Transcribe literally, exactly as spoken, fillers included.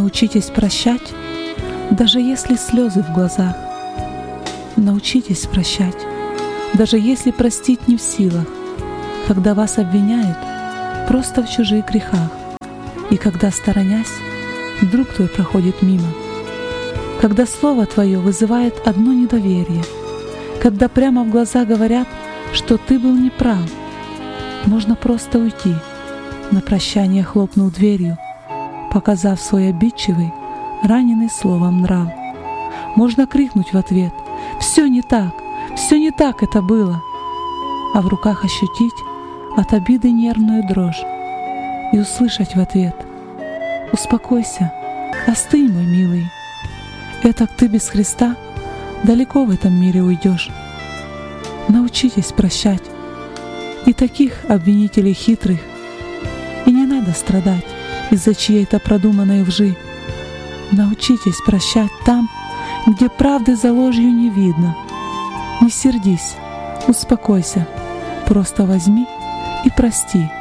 Научитесь прощать, даже если слезы в глазах. Научитесь прощать, даже если простить не в силах, когда вас обвиняют просто в чужих грехах, и когда, сторонясь, друг твой проходит мимо, когда слово твое вызывает одно недоверие, когда прямо в глаза говорят, что ты был неправ. Можно просто уйти, на прощание хлопнув дверью, показав свой обидчивый, раненый словом нрав. Можно крикнуть в ответ: «Все не так, все не так это было!» А в руках ощутить от обиды нервную дрожь и услышать в ответ: «Успокойся, остынь, мой милый, этак ты без Христа далеко в этом мире уйдешь». Научитесь прощать и таких обвинителей хитрых, и не надо страдать из-за чьей-то продуманной лжи. Научитесь прощать там, где правды за ложью не видно. Не сердись, успокойся, просто возьми и прости.